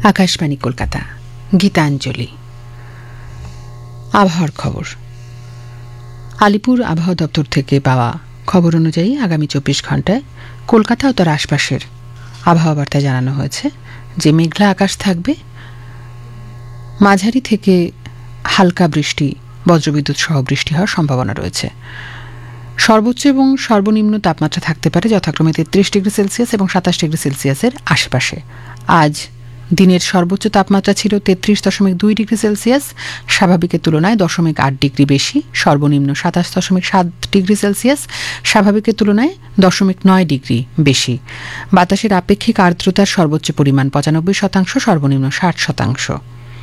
আকাশবাণী কলকাতা, গীতাঞ্জলি। আবহাওয়ার খবর। আলিপুর আবহাওয়া দপ্তর থেকে পাওয়া খবর অনুযায়ী আগামী 24 ঘন্টায় কলকাতা ও তার আশপাশের আবহাওয়া বার্তায় জানানো হয়েছে যে মেঘলা আকাশ থাকবে, মাঝারি থেকে হালকা বৃষ্টি, বজ্রবিদ্যুৎ সহ বৃষ্টি হওয়ার সম্ভাবনা রয়েছে। সর্বোচ্চ এবং সর্বনিম্ন তাপমাত্রা থাকতে পারে যথাক্রমে 33 ডিগ্রি সেলসিয়াস এবং 27 ডিগ্রি সেলসিয়াসের আশেপাশে। আজ দিনের সর্বোচ্চ তাপমাত্রা ছিল 33.2 ডিগ্রি সেলসিয়াস, স্বাভাবিকের তুলনায় 0.8 ডিগ্রি বেশি। সর্বনিম্ন 27.7 ডিগ্রি সেলসিয়াস, স্বাভাবিকের তুলনায় 0.9 ডিগ্রি বেশি। বাতাসের আপেক্ষিক আর্দ্রতার সর্বোচ্চ পরিমাণ 95%, সর্বনিম্ন 60%।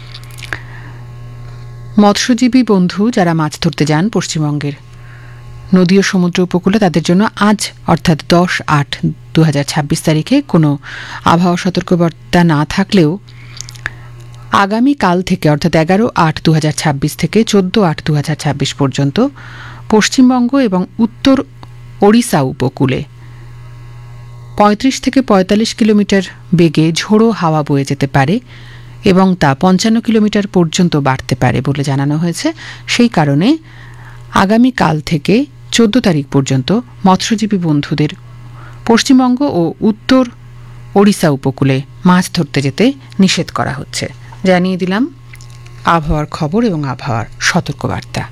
মৎস্যজীবী বন্ধু যারা মাছ ধরতে যান পশ্চিমবঙ্গের নদী ও সমুদ্র উপকূলে, তাদের জন্য আজ অর্থাৎ 10/8/2026 তারিখে কোনো আবহাওয়া সতর্কবার্তা না থাকলেও আগামীকাল থেকে অর্থাৎ 11/8/2026 থেকে 14/8/2026 পর্যন্ত পশ্চিমবঙ্গ এবং উত্তর ওড়িশা উপকূলে 35 থেকে 45 কিলোমিটার বেগে ঝোড়ো হাওয়া বয়ে যেতে পারে এবং তা 55 কিলোমিটার পর্যন্ত বাড়তে পারে বলে জানানো হয়েছে। সেই কারণে আগামীকাল থেকে 14 তারিখ পর্যন্ত মৎস্যজীবী বন্ধুদের পশ্চিমবঙ্গ ও উত্তর ওড়িশা উপকূলে মাছ ধরতে যেতে নিষেধ করা হচ্ছে। জানিয়ে দিলাম আবহাওয়ার খবর এবং আবহাওয়ার সতর্কবার্তা।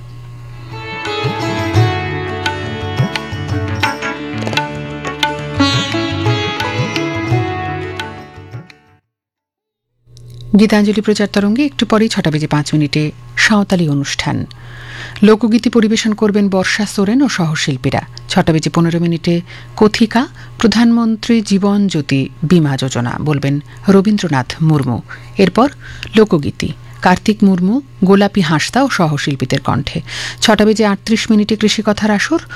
গীতাঞ্জলি প্রচার তরঙ্গে একটু পরেই 6:05 সাঁওতালি অনুষ্ঠান। লোকগীতি পরিবেশন করবেন বর্ষা সোরেন ও সহশিল্পীরা। 6:15 কথিকা প্রধানমন্ত্রী জীবন জ্যোতি বীমা যোজনা বলবেন রবীন্দ্রনাথ মুর্মু। এরপর লোকগীতি কার্তিক মুর্মু, গোলাপী হাঁসদা ও সহশিল্পীদের কণ্ঠে। 6:38 কৃষিকথার আসর।